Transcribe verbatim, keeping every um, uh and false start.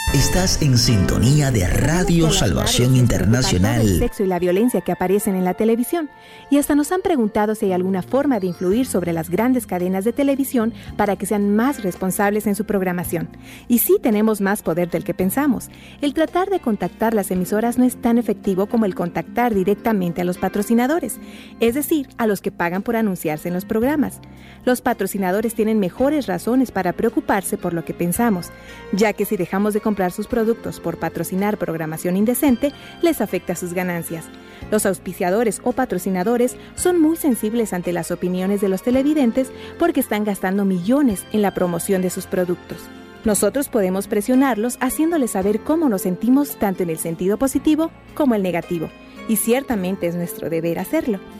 Estás en sintonía de Radio Salvación Internacional. El sexo y la violencia que aparecen en la televisión. Y hasta nos han preguntado si hay alguna forma de influir sobre las grandes cadenas de televisión para que sean más responsables en su programación. Y sí tenemos más poder del que pensamos. El tratar de contactar las emisoras no es tan efectivo como el contactar directamente a los patrocinadores, es decir, a los que pagan por anunciarse en los programas. Los patrocinadores tienen mejores razones para preocuparse por lo que pensamos, ya que si dejamos de comprar sus productos por patrocinar programación indecente, les afecta sus ganancias. Los auspiciadores o patrocinadores son muy sensibles ante las opiniones de los televidentes porque están gastando millones en la promoción de sus productos. Nosotros podemos presionarlos haciéndoles saber cómo nos sentimos tanto en el sentido positivo como el negativo, y ciertamente es nuestro deber hacerlo.